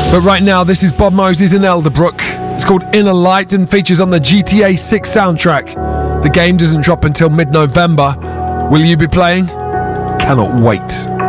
But right now, this is Bob Moses in Elderbrook. It's called Inner Light and features on the GTA 6 soundtrack. The game doesn't drop until mid-November. Will you be playing? Cannot wait.